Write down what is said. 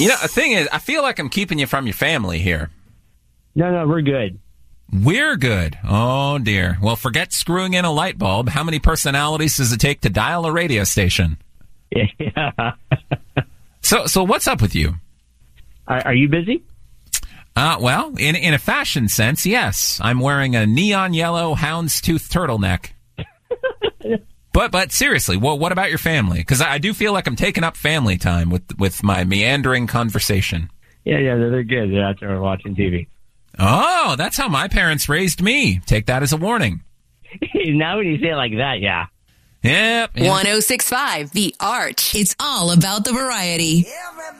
You know, the thing is, I feel like I'm keeping you from your family here. No, we're good. We're good. Oh, dear. Well, forget screwing in a light bulb. How many personalities does it take to dial a radio station? Yeah. So what's up with you? Are you busy? Well, in a fashion sense, yes. I'm wearing a neon yellow houndstooth turtleneck. But seriously, what about your family? Because I do feel like I'm taking up family time with my meandering conversation. Yeah, they're good. They're out there watching TV. Oh, that's how my parents raised me. Take that as a warning. Now when you say it like that, yeah. Yep. 106.5, The Arch. It's all about the variety. Everybody